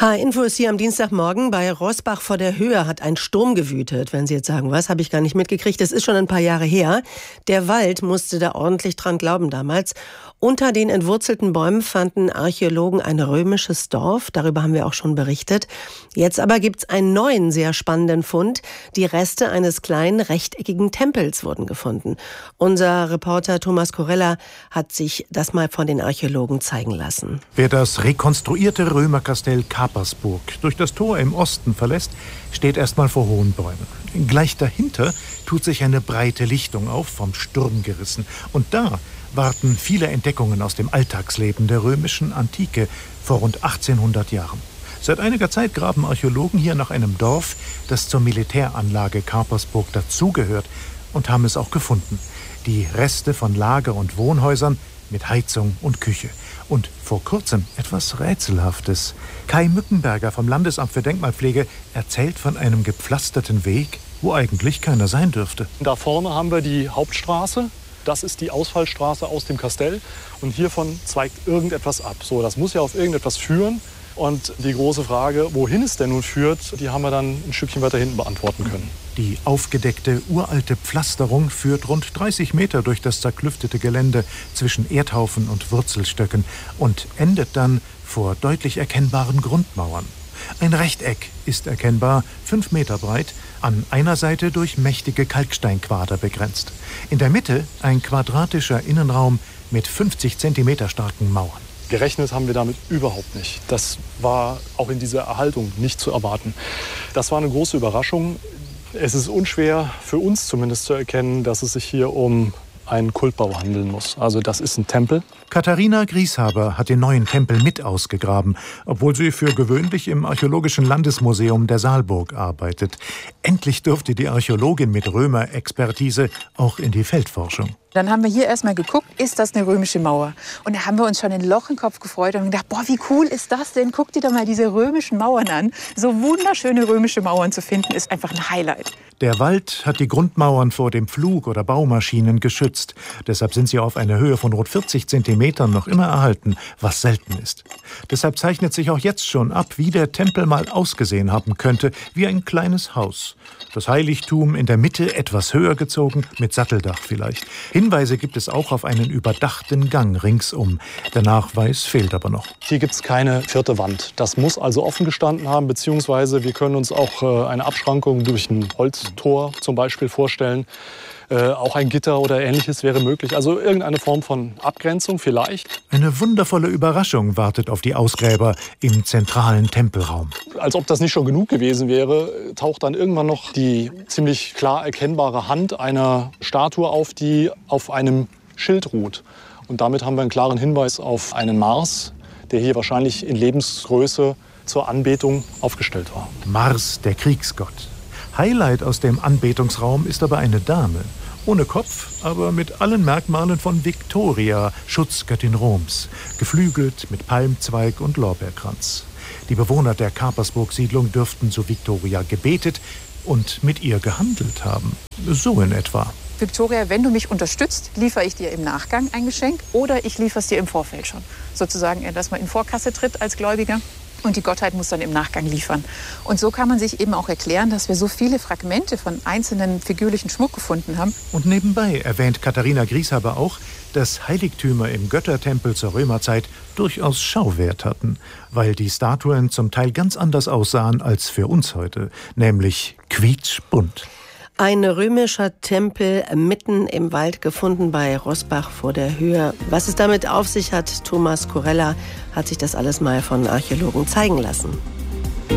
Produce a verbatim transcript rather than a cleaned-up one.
H-Info ist hier am Dienstagmorgen. Bei Roßbach vor der Höhe hat ein Sturm gewütet. Wenn Sie jetzt sagen, was, habe ich gar nicht mitgekriegt. Das ist schon ein paar Jahre her. Der Wald musste da ordentlich dran glauben damals. Unter den entwurzelten Bäumen fanden Archäologen ein römisches Dorf. Darüber haben wir auch schon berichtet. Jetzt aber gibt's einen neuen, sehr spannenden Fund. Die Reste eines kleinen rechteckigen Tempels wurden gefunden. Unser Reporter Thomas Korella hat sich das mal von den Archäologen zeigen lassen. Wer das rekonstruierte Römerkastell Kapersburg durch das Tor im Osten verlässt, steht erstmal vor hohen Bäumen. Gleich dahinter tut sich eine breite Lichtung auf, vom Sturm gerissen. Und da warten viele Entdeckungen aus dem Alltagsleben der römischen Antike vor rund achtzehnhundert Jahren. Seit einiger Zeit graben Archäologen hier nach einem Dorf, das zur Militäranlage Kapersburg dazugehört, und haben es auch gefunden. Die Reste von Lager- und Wohnhäusern mit Heizung und Küche. Und vor kurzem etwas Rätselhaftes. Kai Mückenberger vom Landesamt für Denkmalpflege erzählt von einem gepflasterten Weg, wo eigentlich keiner sein dürfte. Da vorne haben wir die Hauptstraße. Das ist die Ausfallstraße aus dem Kastell. Und hiervon zweigt irgendetwas ab. So, das muss ja auf irgendetwas führen. Und die große Frage, wohin es denn nun führt, die haben wir dann ein Stückchen weiter hinten beantworten können. Die aufgedeckte, uralte Pflasterung führt rund dreißig Meter durch das zerklüftete Gelände zwischen Erdhaufen und Wurzelstöcken und endet dann vor deutlich erkennbaren Grundmauern. Ein Rechteck ist erkennbar, fünf Meter breit, an einer Seite durch mächtige Kalksteinquader begrenzt. In der Mitte ein quadratischer Innenraum mit fünfzig Zentimeter starken Mauern. Gerechnet haben wir damit überhaupt nicht. Das war auch in dieser Erhaltung nicht zu erwarten. Das war eine große Überraschung. Es ist unschwer, für uns zumindest zu erkennen, dass es sich hier um einen Kultbau handeln muss. Also das ist ein Tempel. Katharina Grieshaber hat den neuen Tempel mit ausgegraben, obwohl sie für gewöhnlich im Archäologischen Landesmuseum der Saalburg arbeitet. Endlich durfte die Archäologin mit Römer-Expertise auch in die Feldforschung. Dann haben wir hier erstmal geguckt, ist das eine römische Mauer? Und da haben wir uns schon ein Loch im Kopf gefreut und gedacht, boah, wie cool ist das denn? Guck dir doch mal diese römischen Mauern an. So wunderschöne römische Mauern zu finden, ist einfach ein Highlight. Der Wald hat die Grundmauern vor dem Flug- oder Baumaschinen geschützt. Deshalb sind sie auf einer Höhe von rund vierzig Zentimetern noch immer erhalten, was selten ist. Deshalb zeichnet sich auch jetzt schon ab, wie der Tempel mal ausgesehen haben könnte, wie ein kleines Haus. Das Heiligtum in der Mitte etwas höher gezogen, mit Satteldach vielleicht. Hinweise gibt es auch auf einen überdachten Gang ringsum. Der Nachweis fehlt aber noch. Hier gibt es keine vierte Wand. Das muss also offen gestanden haben, beziehungsweise wir können uns auch äh, eine Abschrankung durch ein Holztor zum Beispiel vorstellen. Äh, auch ein Gitter oder Ähnliches wäre möglich. Also irgendeine Form von Abgrenzung vielleicht. Eine wundervolle Überraschung wartet auf die Ausgräber im zentralen Tempelraum. Als ob das nicht schon genug gewesen wäre, taucht dann irgendwann noch die ziemlich klar erkennbare Hand einer Statue auf, die auf einem Schild ruht. Und damit haben wir einen klaren Hinweis auf einen Mars, der hier wahrscheinlich in Lebensgröße zur Anbetung aufgestellt war. Mars, der Kriegsgott. Highlight aus dem Anbetungsraum ist aber eine Dame. Ohne Kopf, aber mit allen Merkmalen von Victoria, Schutzgöttin Roms. Geflügelt mit Palmzweig und Lorbeerkranz. Die Bewohner der Kapersburg-Siedlung dürften zu Victoria gebetet und mit ihr gehandelt haben. So in etwa. Victoria, wenn du mich unterstützt, liefere ich dir im Nachgang ein Geschenk oder ich liefere es dir im Vorfeld schon. Sozusagen, dass man in Vorkasse tritt als Gläubiger. Und die Gottheit muss dann im Nachgang liefern. Und so kann man sich eben auch erklären, dass wir so viele Fragmente von einzelnen figürlichen Schmuck gefunden haben. Und nebenbei erwähnt Katharina Grieshaber auch, dass Heiligtümer im Göttertempel zur Römerzeit durchaus Schauwert hatten, weil die Statuen zum Teil ganz anders aussahen als für uns heute, nämlich quietschbunt. Ein römischer Tempel mitten im Wald gefunden bei Roßbach vor der Höhe. Was es damit auf sich hat, Thomas Korella hat sich das alles mal von Archäologen zeigen lassen.